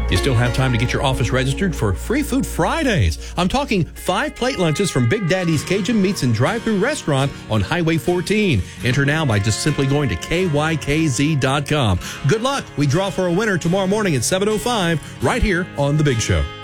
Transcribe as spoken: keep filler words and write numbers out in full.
You still have time to get your office registered for Free Food Fridays. I'm talking five plate lunches from Big Daddy's Cajun Meats and Drive-Thru Restaurant on Highway fourteen. Enter now by just simply going to K Y K Z dot com. Good luck. We draw for a winner tomorrow morning at seven oh five right here on The Big Show.